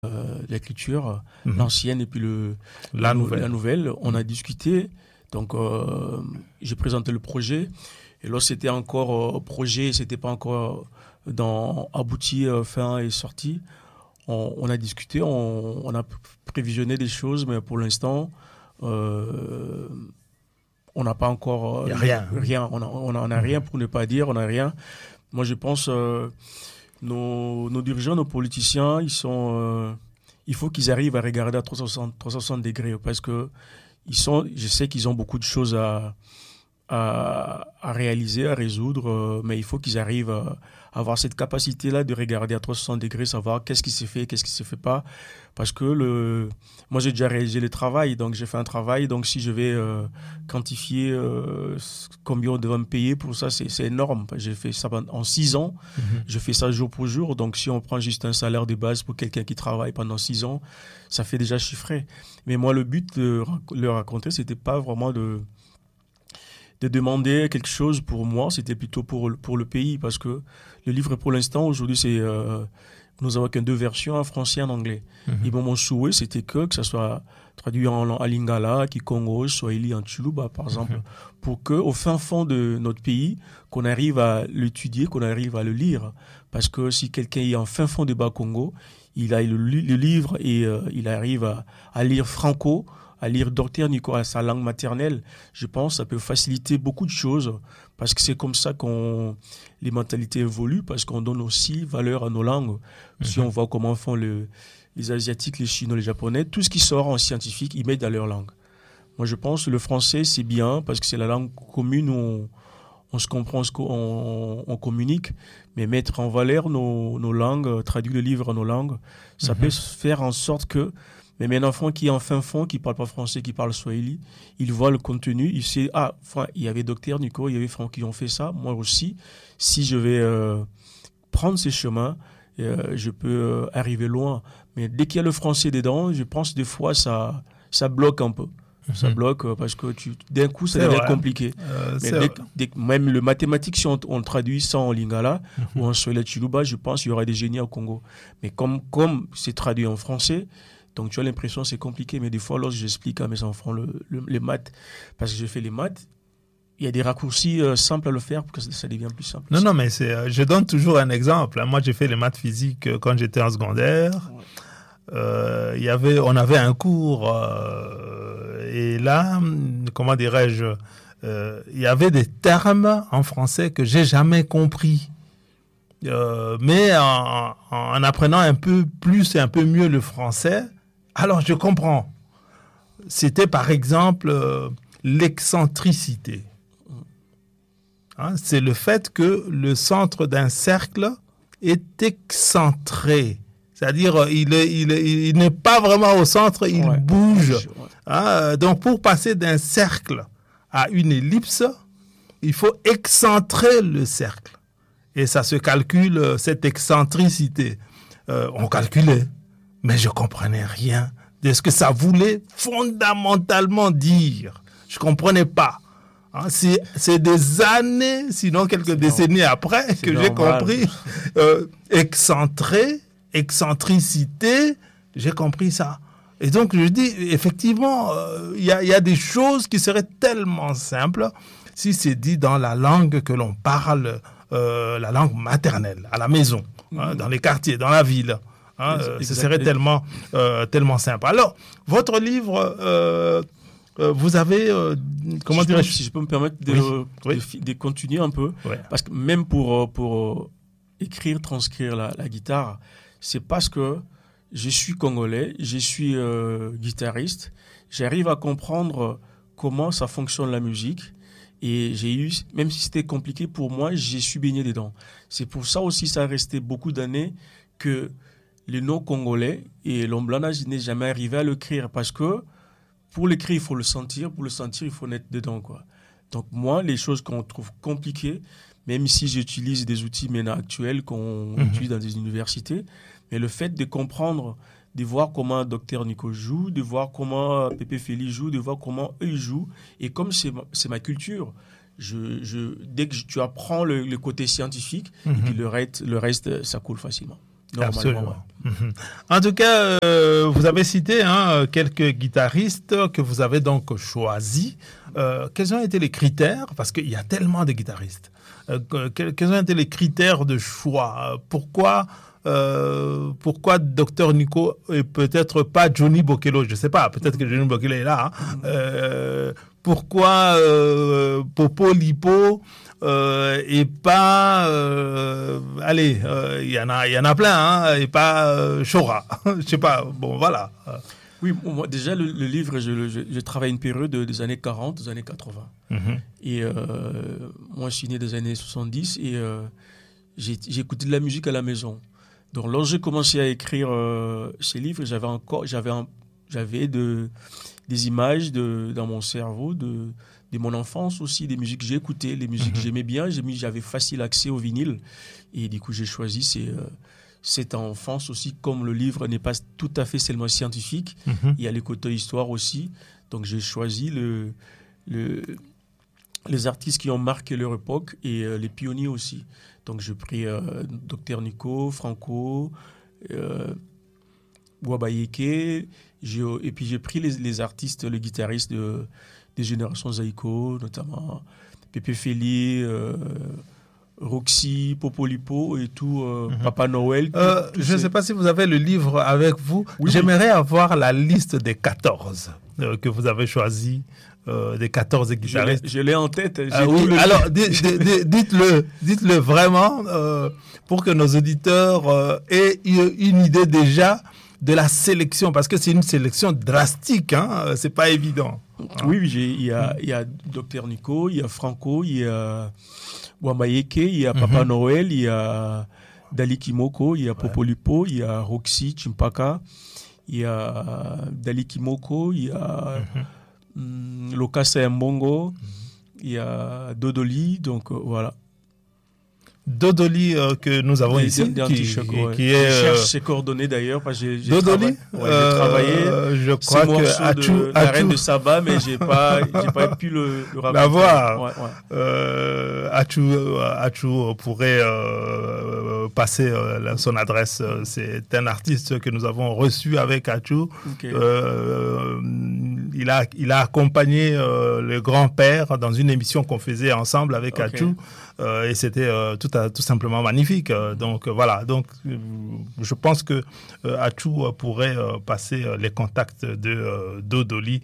l'écriture, l'ancienne et puis la nouvelle. On a discuté, donc j'ai présenté le projet. Et là, c'était encore projet, c'était pas encore abouti, fin et sorti. On a discuté, on a prévisionné des choses, mais pour l'instant, on n'a pas encore... Il n'y a rien. On n'a rien pour ne pas dire, on n'a rien. Moi, je pense, nos dirigeants, nos politiciens, il faut qu'ils arrivent à regarder à 360 degrés, parce que je sais qu'ils ont beaucoup de choses à réaliser, à résoudre, mais il faut qu'ils arrivent à avoir cette capacité-là de regarder à 360 degrés, savoir qu'est-ce qui s'est fait, qu'est-ce qui ne s'est fait pas. Parce que moi, j'ai déjà réalisé le travail, donc j'ai fait un travail. Donc, si je vais quantifier combien on devrait me payer pour ça, c'est énorme. J'ai fait ça en 6 ans. Je fais ça jour pour jour. Donc, si on prend juste un salaire de base pour quelqu'un qui travaille pendant 6 ans, ça fait déjà chiffrer. Mais moi, le but de le raconter, ce n'était pas vraiment de demander quelque chose pour moi, c'était plutôt pour le pays, parce que le livre, pour l'instant, aujourd'hui, nous avons qu'en 2 versions, en français et en anglais. Et mon souhait, c'était que ça soit traduit en lingala, kikongo, swahili, en chuluba, par exemple, pour qu'au fin fond de notre pays, qu'on arrive à l'étudier, qu'on arrive à le lire. Parce que si quelqu'un est en fin fond de Bas-Congo, il a le livre et il arrive à lire franco, à lire Docteur Nico à sa langue maternelle, je pense que ça peut faciliter beaucoup de choses, parce que c'est comme ça les mentalités évoluent, parce qu'on donne aussi valeur à nos langues. Si on voit comment font les Asiatiques, les Chinois, les Japonais, tout ce qui sort en scientifique, ils mettent dans leur langue. Moi, je pense que le français, c'est bien, parce que c'est la langue commune où on se comprend, on communique, mais mettre en valeur nos langues, traduire le livre en nos langues, ça peut faire en sorte que mais un enfant qui est en fin fond, qui ne parle pas français, qui parle swahili, il voit le contenu, il sait, il y avait Docteur Nico, il y avait Franck qui ont fait ça, moi aussi, si je vais prendre ces chemins, je peux arriver loin. Mais dès qu'il y a le français dedans, je pense des fois ça bloque un peu. Ça bloque parce que d'un coup, ça devient compliqué. Mais même le mathématique, si on traduit ça en lingala ou en swahili chiluba, je pense qu'il y aura des génies au Congo. Mais comme c'est traduit en français, donc tu as l'impression que c'est compliqué, mais des fois, lorsque j'explique à mes enfants les maths, parce que j'ai fait les maths, il y a des raccourcis simples à le faire pour que ça devienne plus simple. Non, mais je donne toujours un exemple. Moi, j'ai fait les maths physiques quand j'étais en secondaire. On avait un cours et là, comment dirais-je, il y avait des termes en français que j'ai jamais compris. Mais en apprenant un peu plus et un peu mieux le français, alors je comprends. C'était par exemple l'excentricité. C'est le fait que le centre d'un cercle est excentré. C'est-à-dire, il n'est pas vraiment au centre, il bouge. Donc, pour passer d'un cercle à une ellipse, il faut excentrer le cercle. Et ça se calcule, cette excentricité. On calculait, mais je ne comprenais rien de ce que ça voulait fondamentalement dire. Je ne comprenais pas. C'est des années, sinon quelques décennies après, que j'ai compris. Excentricité, j'ai compris ça. Et donc, je dis, effectivement, il y a des choses qui seraient tellement simples si c'est dit dans la langue que l'on parle, la langue maternelle, à la maison, dans les quartiers, dans la ville. Ce serait tellement simple. Alors, votre livre, vous avez, comment dirais-je, si je peux me permettre de continuer un peu, parce que même pour écrire, transcrire la guitare, c'est parce que je suis congolais, je suis guitariste, j'arrive à comprendre comment ça fonctionne la musique. Et même si c'était compliqué pour moi, j'ai su baigner dedans. C'est pour ça aussi, ça a resté beaucoup d'années que les non-congolais et l'omblana, je n'ai jamais arrivé à l'écrire. Parce que pour l'écrire, il faut le sentir. Pour le sentir, il faut être dedans, quoi. Donc moi, les choses qu'on trouve compliquées, même si j'utilise des outils maintenant actuels qu'on utilise dans des universités, mais le fait de comprendre, de voir comment Docteur Nico joue, de voir comment Pépé Félix joue, de voir comment eux jouent. Et comme c'est ma culture, dès que tu apprends le côté scientifique, et puis le reste, ça coule facilement. Absolument. En tout cas, vous avez cité quelques guitaristes que vous avez donc choisis. Quels ont été les critères? Parce qu'il y a tellement de guitaristes. Quels ont été les critères de choix? Pourquoi Dr Nico et peut-être pas Johnny Bokello? Je ne sais pas, peut-être que Johnny Bokello est là. Pourquoi Popo Lipo et pas il y en a plein et pas Chora. Je sais pas, bon voilà. Oui, moi, déjà le livre, je travaille une période des années 40, des années 80. Et moi je suis né des années 70 et j'ai écouté de la musique à la maison. Donc lorsque j'ai commencé à écrire ces livres, j'avais des images dans mon cerveau de mon enfance aussi, des musiques que j'ai écoutées, les musiques que j'aimais bien. J'avais facile accès au vinyle. Et du coup, j'ai choisi cette enfance aussi, comme le livre n'est pas tout à fait seulement scientifique, il y a les côtés histoire aussi. Donc, j'ai choisi les artistes qui ont marqué leur époque et les pionniers aussi. Donc, j'ai pris Dr Nico, Franco, Wabayeke, et puis j'ai pris les artistes, les guitaristes des générations Zaïko, notamment Pépé Félix, Roxy, Popolipo et tout, Papa Noël. Je ne sais pas si vous avez le livre avec vous. Oui, j'aimerais avoir la liste des 14 que vous avez choisis, des 14 guitaristes. Je l'ai en tête. Oui, alors dites-le vraiment pour que nos auditeurs aient une idée déjà de la sélection, parce que c'est une sélection drastique, c'est pas évident. Oui, il y a Dr Nico, il y a Franco, il y a Wamayeke, il y a Papa Noël, il y a Dali Kimoko, il y a Popolipo, il y a Roxy Chimpaka, il y a Dali Kimoko, il y a Lokasa Mbongo, il y a Dodoli, donc voilà. Dodoli que nous avons ici, qui est... Je cherche ses coordonnées d'ailleurs, parce que j'ai Dodoli, travaillé je crois que la Reine de Saba, mais j'ai pas pu le rappeler. L'avoir. Achou pourrait passer son adresse. C'est un artiste que nous avons reçu avec Achou. Okay. Il a accompagné le grand-père dans une émission qu'on faisait ensemble avec Achou. Et c'était tout simplement magnifique. Donc voilà. Donc je pense que Achou pourrait passer les contacts de Dodoli.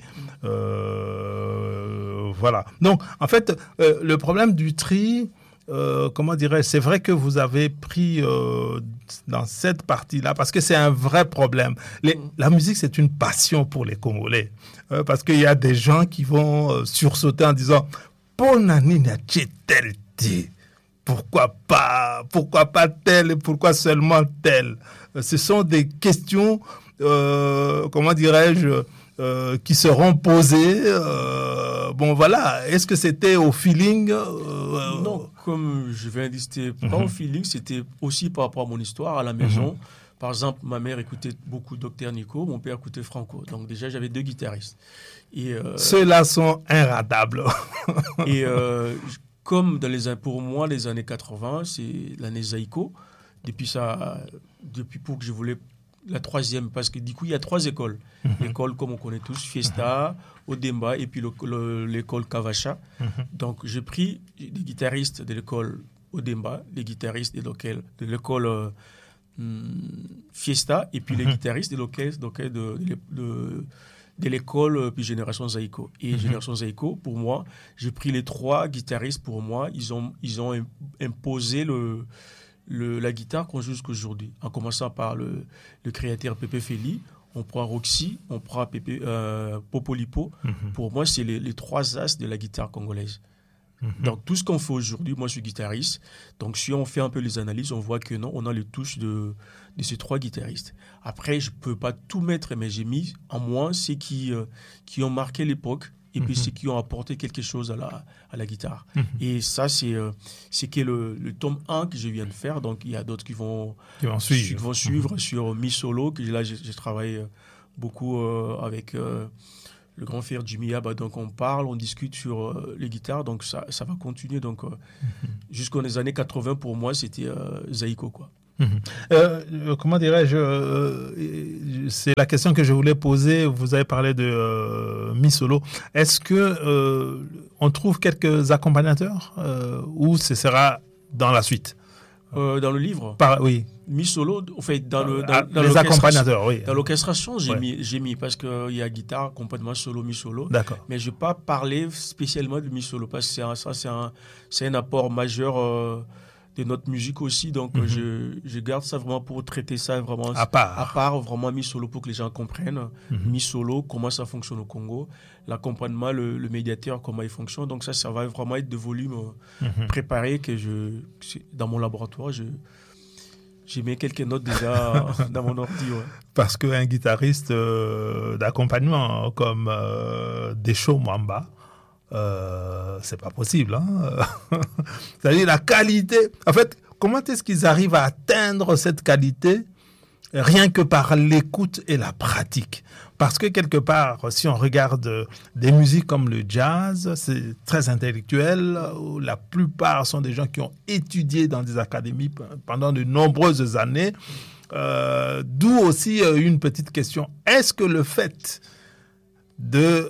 Voilà. Donc en fait, le problème du tri, comment dirais-je, c'est vrai que vous avez pris dans cette partie-là, parce que c'est un vrai problème. La musique, c'est une passion pour les Congolais. Parce qu'il y a des gens qui vont sursauter en disant « Ponanina tel ti ». Pourquoi pas tel et pourquoi seulement tel? Ce sont des questions, comment dirais-je, qui seront posées. Bon, voilà. Est-ce que c'était au feeling? Non, comme je viens de dire, c'était pas au feeling, c'était aussi par rapport à mon histoire à la maison. Par exemple, ma mère écoutait beaucoup Dr Nico, mon père écoutait Franco. Donc déjà, j'avais deux guitaristes. Et, ceux-là sont irratables. Et comme pour moi, les années 80, c'est l'année Zaïko. Depuis pour que je voulais la troisième, parce que du coup, il y a trois écoles. L'école, comme on connaît tous, Fiesta, Odemba, et puis l'école Kavacha. Donc, j'ai pris des guitaristes de l'école Odemba, les guitaristes de l'école Fiesta, et puis les guitaristes de l'école puis Génération Zaïko. Et Génération Zaïko, pour moi, j'ai pris les trois guitaristes, pour moi, ils ont imposé la guitare qu'on joue jusqu'aujourd'hui. En commençant par le créateur Pépé Félix, on prend Roxy, on prend Popolipo. Pour moi, c'est les trois as de la guitare congolaise. Donc, tout ce qu'on fait aujourd'hui, moi, je suis guitariste. Donc, si on fait un peu les analyses, on voit que non, on a les touches de ces trois guitaristes. Après, je ne peux pas tout mettre, mais j'ai mis en moi ceux qui ont marqué l'époque et puis ceux qui ont apporté quelque chose à la guitare. Et ça, c'est le tome 1 que je viens de faire. Donc, il y a d'autres qui vont suivre sur Mi Solo, que là, j'ai travaillé beaucoup avec... le grand frère Jimmy Yaba, donc on parle, on discute sur les guitares, donc ça va continuer. Donc jusqu'aux années 80, pour moi, c'était Zaïko, quoi. Comment dirais-je, c'est la question que je voulais poser. Vous avez parlé de Mi Solo. Est-ce que on trouve quelques accompagnateurs ou ce sera dans la suite? Dans le livre, oui. Mi Solo, en fait, dans les accompagnateurs, oui. Dans l'orchestration, j'ai mis parce qu'il y a guitare, accompagnement solo, Mi Solo. D'accord. Mais je n'ai pas parlé spécialement de Mi Solo parce que c'est un apport majeur de notre musique aussi. Donc, je garde ça vraiment pour traiter ça vraiment à part vraiment Mi Solo pour que les gens comprennent. Mi Solo, comment ça fonctionne au Congo. L'accompagnement, le médiateur, comment il fonctionne. Donc, ça va vraiment être de volumes préparés que dans mon laboratoire, j'ai mis quelques notes déjà dans mon ordi. Ouais. Parce qu'un guitariste d'accompagnement comme Desho Mwamba, c'est pas possible. Hein. C'est-à-dire la qualité. En fait, comment est-ce qu'ils arrivent à atteindre cette qualité rien que par l'écoute et la pratique? Parce que quelque part, si on regarde des musiques comme le jazz, c'est très intellectuel. La plupart sont des gens qui ont étudié dans des académies pendant de nombreuses années. D'où aussi une petite question. Est-ce que le fait de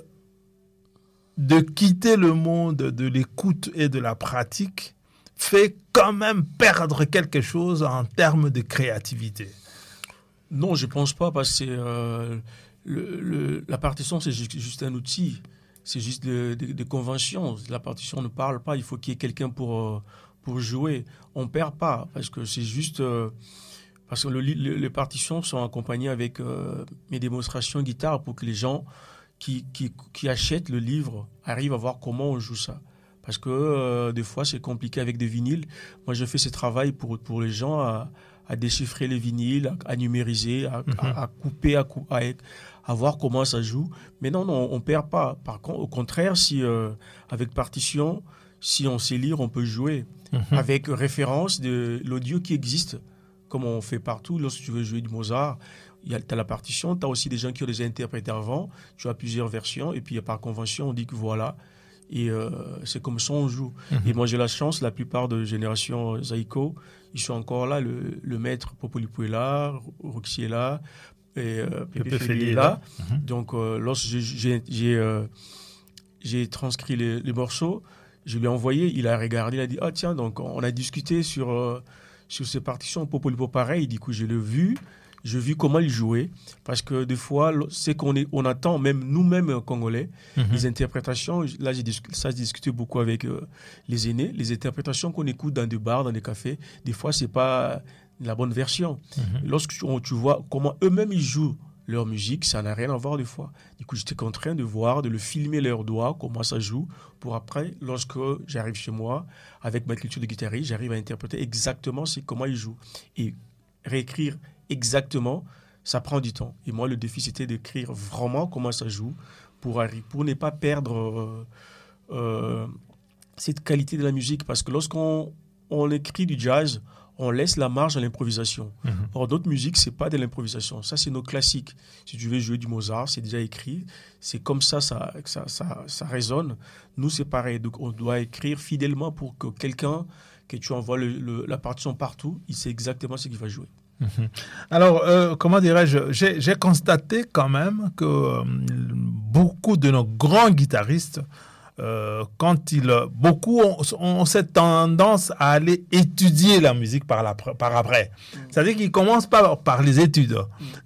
quitter le monde de l'écoute et de la pratique fait quand même perdre quelque chose en termes de créativité? Non, je ne pense pas parce que la partition, c'est juste un outil. C'est juste des conventions. La partition ne parle pas. Il faut qu'il y ait quelqu'un pour jouer. On ne perd pas parce que c'est juste... parce que les partitions sont accompagnées avec mes démonstrations guitare pour que les gens qui achètent le livre arrivent à voir comment on joue ça. Parce que des fois, c'est compliqué avec des vinyles. Moi, je fais ce travail pour les gens à déchiffrer les vinyles, à numériser, à couper, à voir comment ça joue. Mais non, on ne perd pas. Par contre, au contraire, si avec partition, si on sait lire, on peut jouer. Avec référence de l'audio qui existe, comme on fait partout. Lorsque tu veux jouer du Mozart, tu as la partition, tu as aussi des gens qui ont déjà interprété avant, tu as plusieurs versions, et puis par convention, on dit que voilà. Et c'est comme ça on joue. Et moi, j'ai la chance, la plupart de génération Zaiko, ils sont encore là. Le maître Popolipo est là, Roxy est là, et Pépé Félix est là. Donc, lorsque j'ai transcrit les morceaux, je lui ai envoyé, il a regardé, il a dit « Ah tiens, donc on a discuté sur ces partitions, Popolipo pareil. » Du coup, je l'ai vu. J'ai vu comment il jouait, parce que des fois, c'est on attend, même nous-mêmes Congolais, les interprétations. Là, j'ai discuté beaucoup avec les aînés. Les interprétations qu'on écoute dans des bars, dans des cafés, des fois, c'est pas la bonne version. Lorsque tu vois comment eux-mêmes ils jouent leur musique, ça n'a rien à voir des fois. Du coup, j'étais contraint de le filmer leurs doigts, comment ça joue, pour après, lorsque j'arrive chez moi, avec ma culture de guitariste, j'arrive à interpréter exactement comment ils jouent. Et réécrire exactement, ça prend du temps. Et moi, le défi, c'était d'écrire vraiment comment ça joue pour ne pas perdre cette qualité de la musique. Parce que lorsqu'on écrit du jazz, on laisse la marge à l'improvisation. Or, d'autres musiques, ce n'est pas de l'improvisation. Ça, c'est nos classiques. Si tu veux jouer du Mozart, c'est déjà écrit. C'est comme ça résonne. Nous, c'est pareil. Donc, on doit écrire fidèlement pour que quelqu'un, que tu envoies la partition partout, il sait exactement ce qu'il va jouer. Alors, comment dirais-je, j'ai constaté quand même que beaucoup de nos grands guitaristes, beaucoup ont cette tendance à aller étudier la musique par après. C'est-à-dire qu'ils commencent par les études.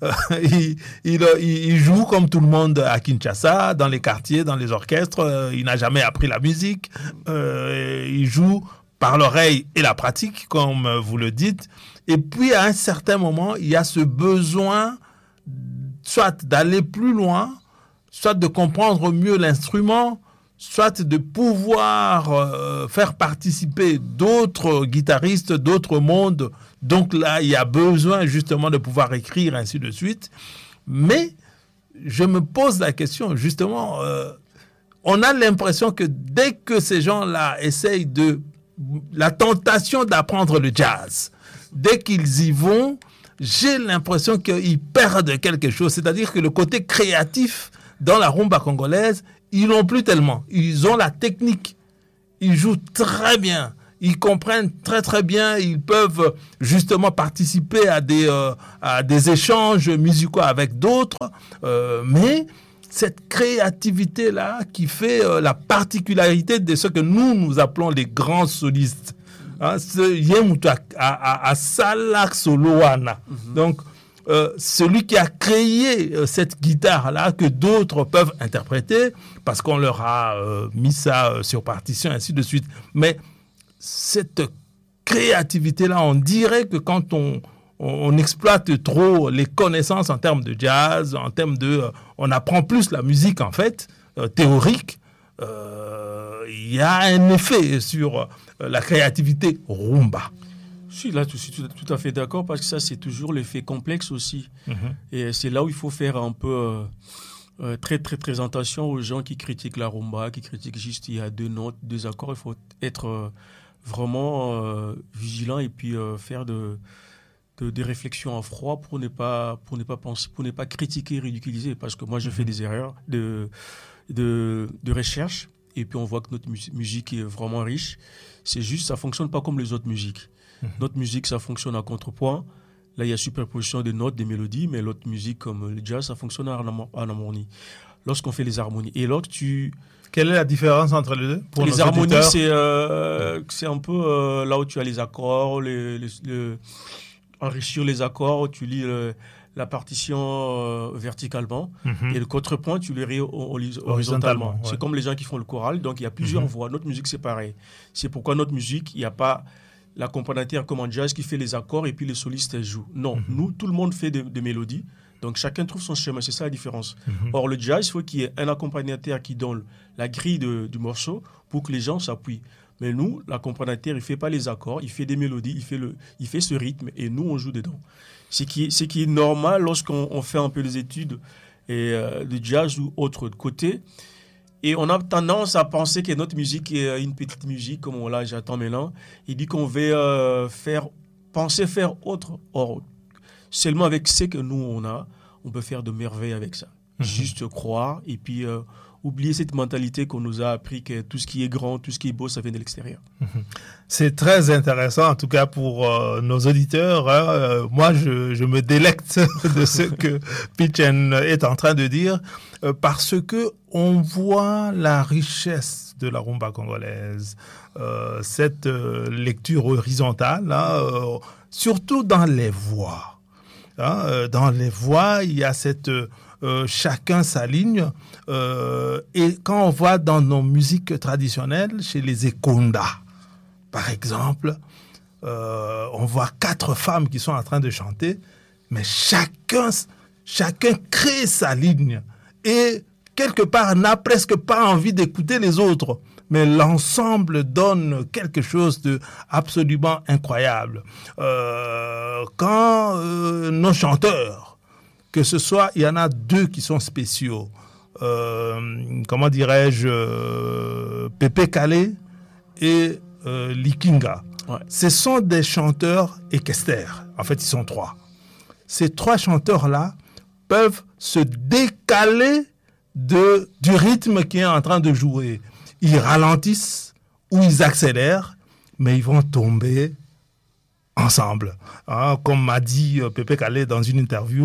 Il joue comme tout le monde à Kinshasa, dans les quartiers, dans les orchestres. Il n'a jamais appris la musique. Il joue par l'oreille et la pratique, comme vous le dites. Et puis, à un certain moment, il y a ce besoin soit d'aller plus loin, soit de comprendre mieux l'instrument, soit de pouvoir faire participer d'autres guitaristes, d'autres mondes. Donc là, il y a besoin justement de pouvoir écrire, ainsi de suite. Mais je me pose la question, justement, on a l'impression que dès que ces gens-là essayent la tentation d'apprendre le jazz, dès qu'ils y vont, j'ai l'impression qu'ils perdent quelque chose. C'est-à-dire que le côté créatif dans la rumba congolaise, ils n'ont plus tellement. Ils ont la technique. Ils jouent très bien. ils comprennent très très bien, ils peuvent justement participer à des échanges musicaux avec d'autres, mais cette créativité-là qui fait la particularité de ce que nous appelons les grands solistes. Donc, celui qui a créé cette guitare-là que d'autres peuvent interpréter parce qu'on leur a mis ça sur partition, ainsi de suite. Mais cette créativité-là, on dirait que quand on exploite trop les connaissances en termes de jazz, en termes on apprend plus la musique en fait, théorique, il y a un effet sur la créativité rumba. Je suis là tout à fait d'accord parce que ça c'est toujours l'effet complexe aussi. Et c'est là où il faut faire un peu très très très attention aux gens qui critiquent la rumba, qui critiquent juste il y a 2 notes, 2 accords. Il faut être vraiment vigilant et puis faire des réflexions à froid pour ne pas penser, pour ne pas critiquer, ridiculiser, parce que moi je fais des erreurs de recherche et puis on voit que notre musique est vraiment riche. C'est juste, ça fonctionne pas comme les autres musiques. Notre musique, ça fonctionne à contrepoint. Là, il y a superposition de notes, des mélodies, mais l'autre musique, comme le jazz, ça fonctionne en harmonie. Lorsqu'on fait les harmonies. Et lorsque Quelle est la différence entre les deux pour les harmonies, c'est un peu là où tu as les accords, enrichir les accords, tu lis la partition verticalement et le contrepoint, tu le lis horizontalement. Ouais. C'est comme les gens qui font le choral, donc il y a plusieurs voix. Notre musique, c'est pareil. C'est pourquoi notre musique, il n'y a pas l'accompagnateur comme en jazz qui fait les accords et puis les solistes jouent. Non, nous, tout le monde fait des mélodies, donc chacun trouve son chemin, c'est ça la différence. Or, le jazz, il faut qu'il y ait un accompagnateur qui donne la grille du morceau pour que les gens s'appuient. Mais nous, l'accompagnateur, il ne fait pas les accords, il fait des mélodies, il fait ce rythme et nous, on joue dedans. Ce qui est normal lorsqu'on fait un peu des études de jazz ou autre côté. Et on a tendance à penser que notre musique est une petite musique, comme là j'attends maintenant. Il dit qu'on veut penser faire autre. Or, seulement avec ce que nous on peut faire de merveilles avec ça. Juste croire et puis oublier cette mentalité qu'on nous a appris que tout ce qui est grand, tout ce qui est beau, ça vient de l'extérieur. C'est très intéressant, en tout cas pour nos auditeurs. Moi, je me délecte de ce que Pitchen est en train de dire parce que on voit la richesse de la rumba congolaise, cette lecture horizontale, surtout dans les voix. Dans les voix, il y a cette... chacun sa ligne. Et quand on voit dans nos musiques traditionnelles, chez les Ekonda, par exemple, on voit 4 femmes qui sont en train de chanter, mais chacun crée sa ligne et quelque part n'a presque pas envie d'écouter les autres. Mais l'ensemble donne quelque chose de absolument incroyable. Quand nos chanteurs, que ce soit, il y en a 2 qui sont spéciaux. Comment dirais-je, Pépé Calé et Likinga. Ouais. Ce sont des chanteurs équestres. En fait, ils sont 3. Ces 3 chanteurs-là peuvent se décaler du rythme qui est en train de jouer. Ils ralentissent ou ils accélèrent, mais ils vont tomber ensemble. Comme m'a dit Pépé Calé dans une interview,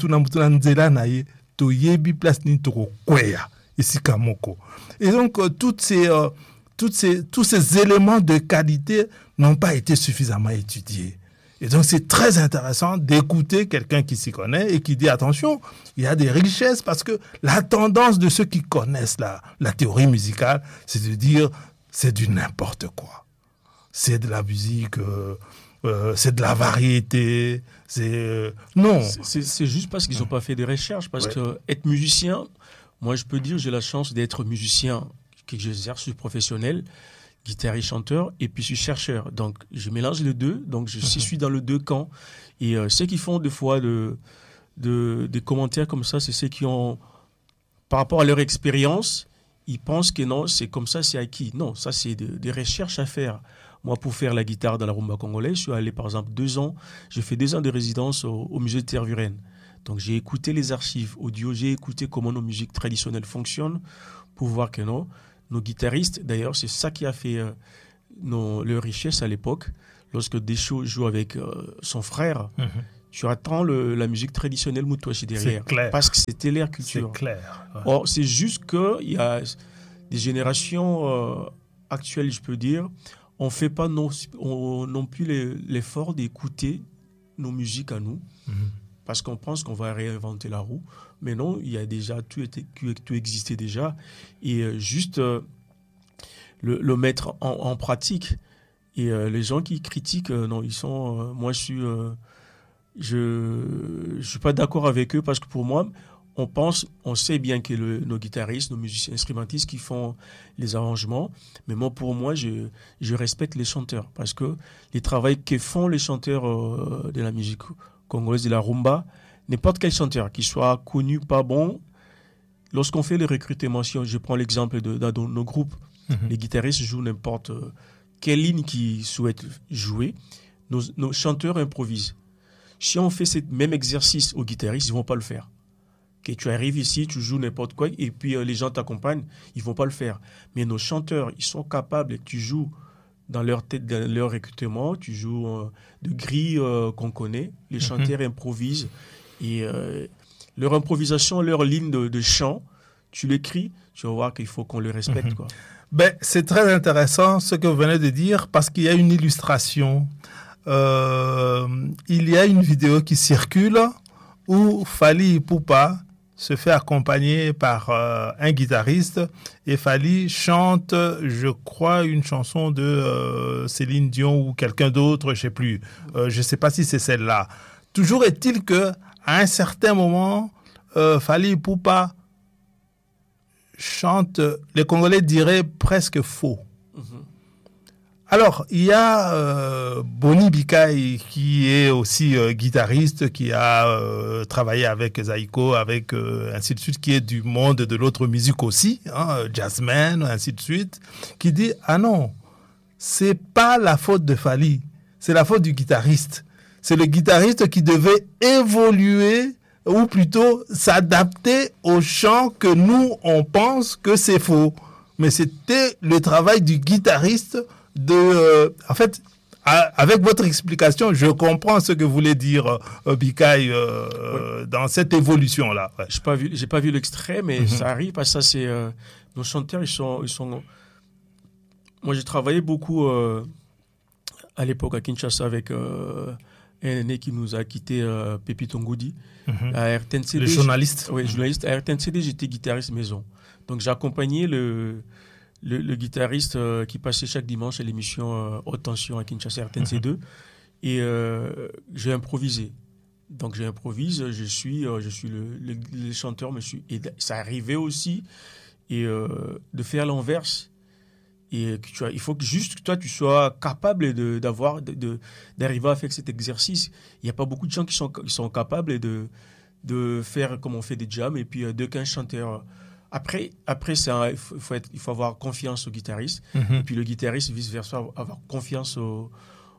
et donc tous ces éléments de qualité n'ont pas été suffisamment étudiés. Et donc c'est très intéressant d'écouter quelqu'un qui s'y connaît et qui dit attention, il y a des richesses, parce que la tendance de ceux qui connaissent la théorie musicale, c'est de dire c'est du n'importe quoi. C'est de la musique... c'est de la variété, non. C'est juste parce qu'ils n'ont pas fait de recherche, parce que être musicien, moi je peux dire j'ai la chance d'être musicien, que j'exerce, je suis professionnel, guitariste, chanteur, et puis je suis chercheur. Donc je mélange les deux, donc je suis dans les 2 camps. Et ceux qui font des fois des commentaires comme ça, c'est ceux qui ont, par rapport à leur expérience, ils pensent que non, c'est comme ça, c'est acquis. Non, ça c'est des recherches à faire. Moi, pour faire la guitare dans la rumba congolaise, je suis allé, par exemple, 2 ans. J'ai fait 2 ans de résidence au musée de Tervuren. Donc, j'ai écouté les archives audio, j'ai écouté comment nos musiques traditionnelles fonctionnent pour voir que non, nos guitaristes, d'ailleurs, c'est ça qui a fait leur richesse à l'époque. Lorsque Deschaux joue avec son frère, tu attends la musique traditionnelle Moutouachi derrière. C'est clair. Parce que c'était leur culture. C'est clair. Ouais. Or, c'est juste qu'il y a des générations actuelles, je peux dire, on ne fait pas non plus l'effort d'écouter nos musiques à nous, parce qu'on pense qu'on va réinventer la roue. Mais non, il y a déjà tout existait déjà. Et juste le mettre en pratique. Et les gens qui critiquent, non, ils sont... moi, je suis pas d'accord avec eux, parce que pour moi, on sait bien que nos guitaristes, nos musiciens instrumentistes qui font les arrangements, mais moi, pour moi, je respecte les chanteurs, parce que les travaux que font les chanteurs de la musique congolaise, de la rumba, n'importe quel chanteur, qu'il soit connu, pas bon, lorsqu'on fait les recrutements, si je prends l'exemple dans nos groupes, les guitaristes jouent n'importe quelle ligne qu'ils souhaitent jouer, nos chanteurs improvisent. Si on fait ce même exercice aux guitaristes, ils ne vont pas le faire. Que tu arrives ici, tu joues n'importe quoi, et puis les gens t'accompagnent, ils ne vont pas le faire. Mais nos chanteurs, ils sont capables, tu joues dans leur tête, dans leur recrutement, tu joues de grilles qu'on connaît, les chanteurs improvisent, et leur improvisation, leur ligne de chant, tu l'écris, tu vas voir qu'il faut qu'on le respecte, quoi. Ben, c'est très intéressant ce que vous venez de dire, parce qu'il y a une illustration. Il y a une vidéo qui circule où Fally Ipupa se fait accompagner par un guitariste, et Fally chante, je crois, une chanson de Céline Dion ou quelqu'un d'autre, je ne sais plus. Je ne sais pas si c'est celle-là. Toujours est-il qu'à un certain moment, Fally Ipupa chante, les Congolais diraient presque faux. Alors, il y a Boni Bikai, qui est aussi guitariste, qui a travaillé avec Zaïko, avec ainsi de suite, qui est du monde de l'autre musique aussi, jazzman, ainsi de suite, qui dit « Ah non, c'est pas la faute de Fally, c'est la faute du guitariste. C'est le guitariste qui devait évoluer, ou plutôt s'adapter au chant que nous, on pense que c'est faux. Mais c'était le travail du guitariste en fait, avec votre explication, je comprends ce que voulait dire Bikai dans cette évolution-là. Ouais. J'ai pas vu l'extrait, mais ça arrive, parce que ça, c'est... nos chanteurs, ils sont... Moi, j'ai travaillé beaucoup à l'époque à Kinshasa avec un aîné qui nous a quitté, Pépi Tongoudi, à RTNCD. Le journaliste. Oui, journaliste. À RTNCD, j'étais guitariste maison. Donc, j'ai accompagné le guitariste qui passait chaque dimanche à l'émission Haute Tension à Kinshasa, RTNC2, et j'ai improvisé. Donc j'improvise, je suis le chanteur, et ça arrivait aussi de faire l'inverse. Et il faut que juste toi tu sois capable d'arriver à faire cet exercice. Il n'y a pas beaucoup de gens qui sont capables de faire comme on fait des jams, et puis dès qu'un chanteur... Après il faut avoir confiance au guitariste, et puis le guitariste, vice-versa, avoir confiance au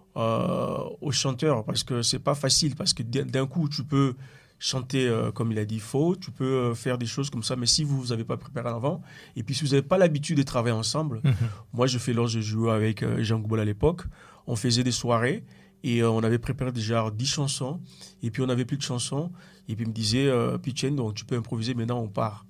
chanteur, parce que c'est pas facile, parce que d'un coup, tu peux chanter, comme il a dit, faux, tu peux faire des choses comme ça, mais si vous n'avez pas préparé avant, et puis si vous n'avez pas l'habitude de travailler ensemble, moi lorsque je jouais avec Jean Goubol à l'époque, on faisait des soirées, et on avait préparé déjà 10 chansons, et puis on n'avait plus de chansons, et puis il me disait, Pichen, donc tu peux improviser, maintenant on part.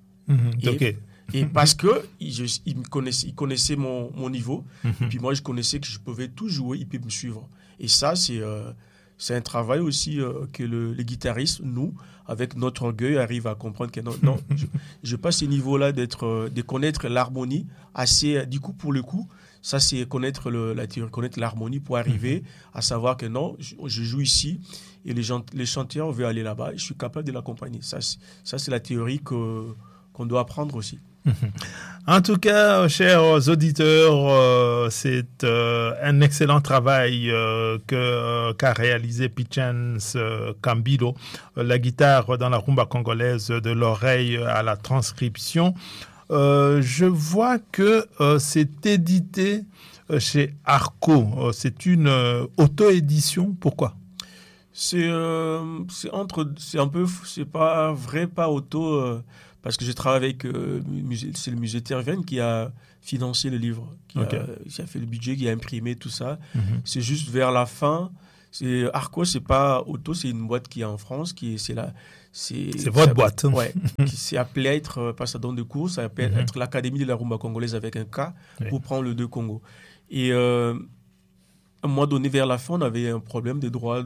Et parce que il connaissait mon niveau, et puis moi je connaissais que je pouvais tout jouer, il peut me suivre. Et ça, c'est un travail aussi que les guitaristes, nous, avec notre orgueil, arrivent à comprendre que non, je passe ce niveau-là de connaître l'harmonie assez, du coup pour le coup, ça c'est connaître la théorie, connaître l'harmonie pour arriver à savoir que non, je joue ici et les chanteurs veulent aller là-bas, et je suis capable de l'accompagner. Ça c'est la théorie qu'on doit apprendre aussi. En tout cas, chers auditeurs, c'est un excellent travail qu'a réalisé Pichens Kambilo, la guitare dans la rumba congolaise de l'oreille à la transcription. Je vois que c'est édité chez Arco. C'est une auto-édition. Pourquoi ? C'est pas auto, parce que je travaille avec c'est le musée Tervuren qui a financé le livre, qui a fait le budget, qui a imprimé tout ça. C'est juste vers la fin. Arco, c'est pas Auto, c'est une boîte qui est en France, c'est votre boîte. Ouais, qui s'est appelée à être Passadon de cours, ça s'appelle être l'Académie de la rumba congolaise avec un K pour prendre le 2 Congo. Et à un moment donné, vers la fin, on avait un problème des droits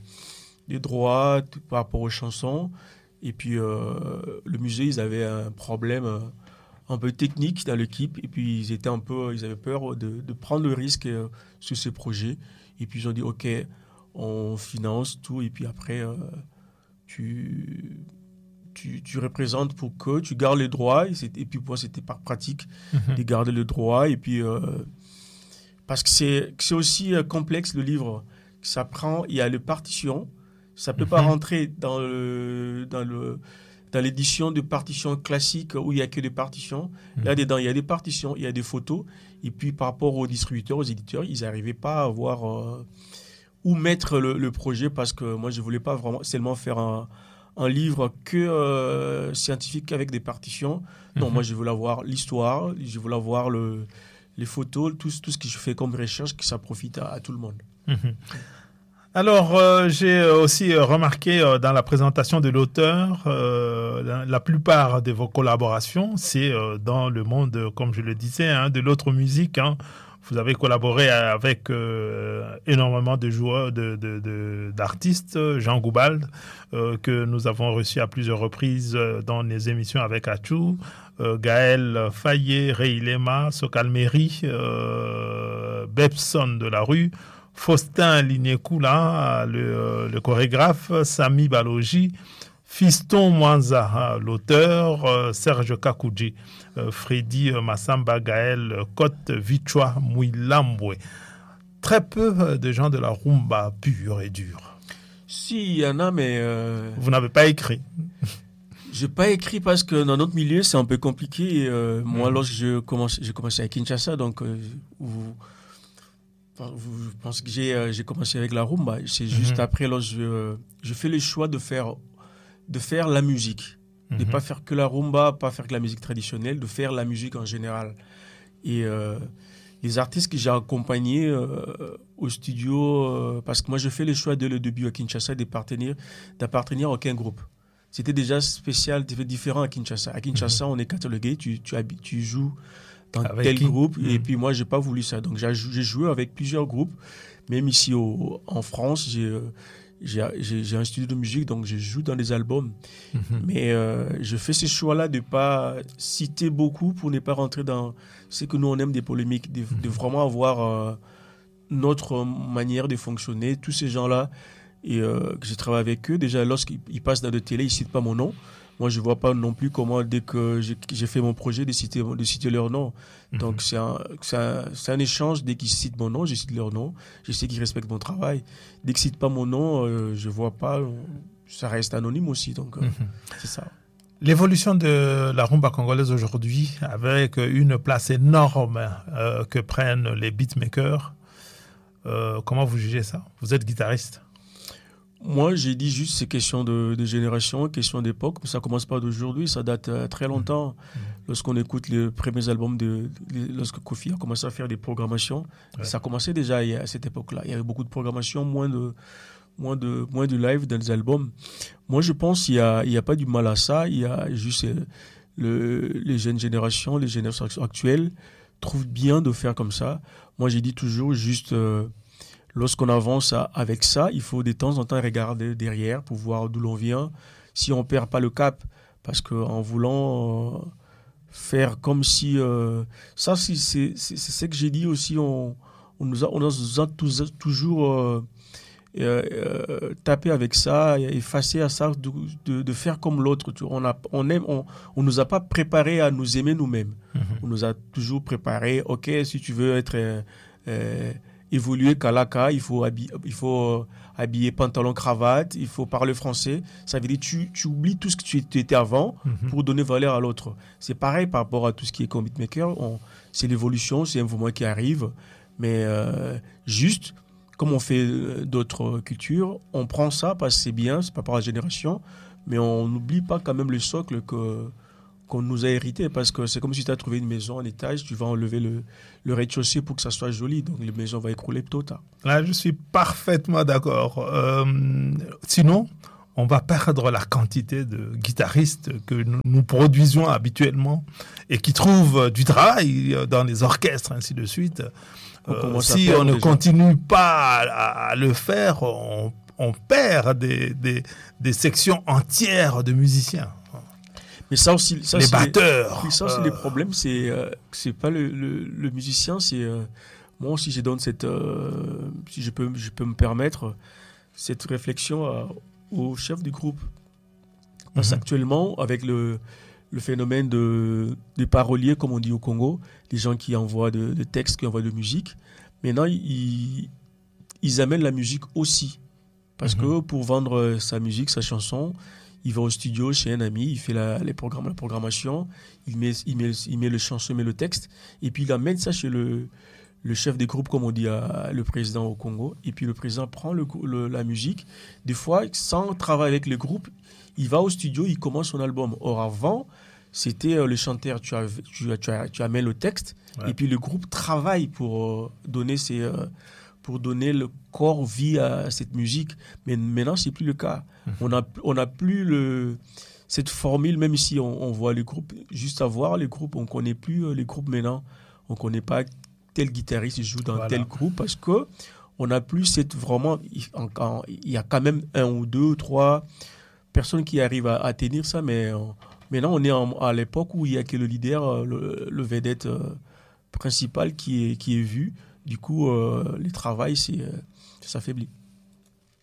par rapport aux chansons. Et puis le musée, ils avaient un problème un peu technique dans l'équipe. Et puis ils avaient peur de prendre le risque sur ce projet. Et puis ils ont dit OK, on finance tout. Et puis après, tu représentes pour que tu gardes les droits. Et puis pour moi, c'était par pratique de garder le droit. Et puis parce que c'est aussi complexe le livre. Il y a les partitions. Ça peut pas rentrer dans l'édition de partitions classiques où il y a que des partitions. Là-dedans, il y a des partitions, il y a des photos. Et puis, par rapport aux distributeurs, aux éditeurs, ils n'arrivaient pas à voir où mettre le projet parce que moi, je voulais pas vraiment seulement faire un livre que scientifique avec des partitions. Non, moi, je voulais avoir l'histoire, je voulais avoir les photos, tout ce que je fais comme recherche, que ça profite à tout le monde. Alors, j'ai aussi remarqué dans la présentation de l'auteur, la plupart de vos collaborations, c'est dans le monde, comme je le disais, de l'autre musique. Vous avez collaboré avec énormément de joueurs, d'artistes, Jean Goubald, que nous avons reçu à plusieurs reprises dans les émissions avec Achou, Gaël Fayet, Ray Lema, Sokalmeri, Bebson de la rue, Faustin Lignécoula, le chorégraphe, Sami Balogi, Fiston Mwanza, l'auteur, Serge Kakouji, Freddy Massamba, Gaël Cote, Vichwa Mouilambwe. Très peu de gens de la rumba pure et dure. Si, il y en a, mais... Vous n'avez pas écrit? Je n'ai pas écrit parce que dans notre milieu, c'est un peu compliqué. Moi, lorsque j'ai commencé à Kinshasa, donc... Je pense que j'ai commencé avec la rumba. C'est juste après, lorsque je fais le choix de faire la musique. De ne pas faire que la rumba, pas faire que la musique traditionnelle, de faire la musique en général. Et les artistes que j'ai accompagnés au studio, parce que moi, je fais le choix dès le début à Kinshasa d'appartenir à aucun groupe. C'était déjà spécial, différent à Kinshasa. À Kinshasa, on est catalogué, tu joues dans tel groupe, et puis moi, j'ai pas voulu ça. Donc, j'ai joué avec plusieurs groupes. Même ici en France, j'ai un studio de musique, donc je joue dans des albums. Mais je fais ce choix-là de pas citer beaucoup pour ne pas rentrer dans ce que nous, on aime des polémiques, de vraiment avoir notre manière de fonctionner. Tous ces gens-là, et que j'ai travaillé avec eux, déjà, lorsqu'ils passent dans la télé, ils ne citent pas mon nom. Moi, je ne vois pas non plus comment, dès que j'ai fait mon projet, de citer leur nom. Donc, c'est un échange. Dès qu'ils citent mon nom, je cite leur nom. Je sais qu'ils respectent mon travail. Dès qu'ils ne citent pas mon nom, je ne vois pas. Ça reste anonyme aussi. Donc, c'est ça. L'évolution de la rumba congolaise aujourd'hui, avec une place énorme que prennent les beatmakers, comment vous jugez ça? Vous êtes guitariste. Moi, j'ai dit juste c'est question de génération, question d'époque. Ça commence pas d'aujourd'hui, ça date très longtemps. Lorsqu'on écoute les premiers albums lorsque Kofi a commencé à faire des programmations, ça commençait déjà à cette époque-là. Il y avait beaucoup de programmations, moins de live dans les albums. Moi, je pense qu'il y a pas du mal à ça. Il y a juste les jeunes générations, les générations actuelles trouvent bien de faire comme ça. Moi, j'ai dit toujours juste... lorsqu'on avance avec ça, il faut de temps en temps regarder derrière pour voir d'où l'on vient. Si on ne perd pas le cap, parce qu'en voulant faire comme si... ça, c'est ce que j'ai dit aussi. On nous a toujours tapé avec ça, effacé à ça, de faire comme l'autre. On nous a pas préparé à nous aimer nous-mêmes. On nous a toujours préparé, OK, si tu veux être... évoluer Kalaka, il faut habiller pantalon, cravate, il faut parler français. Ça veut dire tu oublies tout ce que tu étais avant pour donner valeur à l'autre. C'est pareil par rapport à tout ce qui est comme beatmaker. C'est l'évolution, c'est un mouvement qui arrive. Mais juste, comme on fait d'autres cultures, on prend ça parce que c'est bien, c'est par rapport à la génération, mais on n'oublie pas quand même le socle qu'on nous a hérité, parce que c'est comme si tu as trouvé une maison en étage, tu vas enlever le rez-de-chaussée pour que ça soit joli, donc la maison va écrouler tôt ou tard. Là, je suis parfaitement d'accord. Sinon, on va perdre la quantité de guitaristes que nous produisons habituellement et qui trouvent du travail dans les orchestres, ainsi de suite. Si on ne continue pas à le faire, on perd des sections entières de musiciens. Mais ça aussi, les batteurs. Ça aussi, les problèmes, c'est pas le musicien, c'est moi aussi, je donne cette, si je peux me permettre, cette réflexion au chef du groupe. Parce qu'actuellement, avec le phénomène des paroliers, comme on dit au Congo, les gens qui envoient des textes, qui envoient de musique, maintenant, ils amènent la musique aussi. Parce que pour vendre sa musique, sa chanson, il va au studio chez un ami, il fait la programmation, il met le chanson, il met le texte, et puis il amène ça chez le chef des groupes, comme on dit, le président au Congo, et puis le président prend la musique. Des fois, sans travailler avec le groupe, il va au studio, il commence son album. Or, avant, c'était le chanteur, tu amènes le texte, et puis le groupe travaille pour donner le corps, vie à cette musique. Mais maintenant, c'est plus le cas. On a plus cette formule, même si on voit les groupes, juste à voir les groupes, on ne connaît plus les groupes maintenant. On ne connaît pas tel guitariste joue dans tel groupe, parce qu'on n'a plus cette vraiment... Il y a quand même 1 ou 2 ou 3 personnes qui arrivent à tenir ça, mais maintenant, on est à l'époque où il n'y a que le leader, le vedette principal qui est vu. Du coup, le travail s'affaiblit.